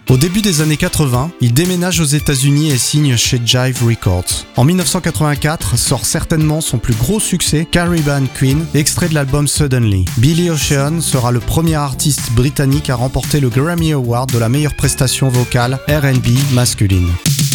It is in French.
Au début des années 80, il déménage aux États-Unis et signe chez Jive Records. En 1984 sort certainement son plus gros succès, Caribbean Queen, extrait de l'album Suddenly. Billy Ocean sera le premier artiste britannique à remporter le Grammy Award de la meilleure prestation vocale R&B masculine.